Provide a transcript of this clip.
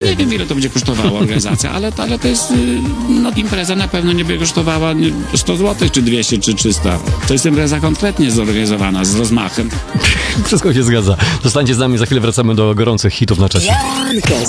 nie wiem, ile to będzie kosztowała organizacja, ale to jest, impreza na pewno nie będzie kosztowała 100 zł, czy 200, czy 300. To jest impreza konkretnie zorganizowana, z rozmachem. Wszystko się zgadza. Zostańcie z nami, za chwilę wracamy do gorących hitów na czasie. Jankę